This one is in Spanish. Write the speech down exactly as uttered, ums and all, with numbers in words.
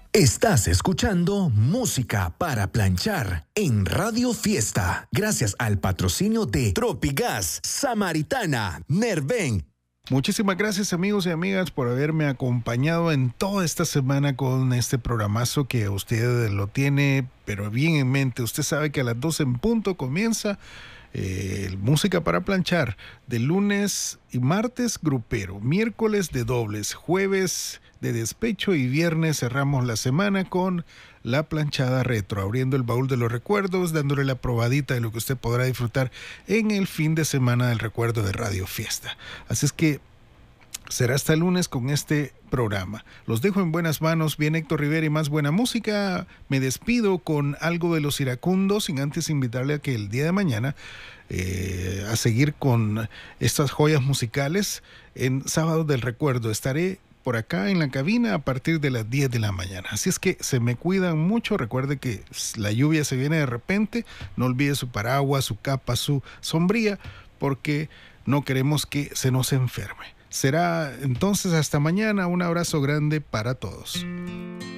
Estás escuchando Música para Planchar en Radio Fiesta, gracias al patrocinio de Tropigas, Samaritana, Nerven. Muchísimas gracias, amigos y amigas, por haberme acompañado en toda esta semana con este programazo que usted lo tiene, pero bien en mente. Usted sabe que a las doce en punto comienza eh, Música para Planchar, de lunes y martes grupero, miércoles de dobles, jueves de despecho y viernes cerramos la semana con la planchada retro, abriendo el baúl de los recuerdos, dándole la probadita de lo que usted podrá disfrutar en el fin de semana del recuerdo de Radio Fiesta. Así es que será hasta el lunes con este programa. Los dejo en buenas manos. Bien, Héctor Rivera y más buena música. Me despido con algo de Los Iracundos, sin antes invitarle a que el día de mañana eh, a seguir con estas joyas musicales en Sábado del Recuerdo. Estaré por acá en la cabina a partir de las diez de la mañana. Así es que se me cuidan mucho. Recuerde que la lluvia se viene de repente. No olvide su paraguas, su capa, su sombría, porque no queremos que se nos enferme. Será entonces hasta mañana. Un abrazo grande para todos.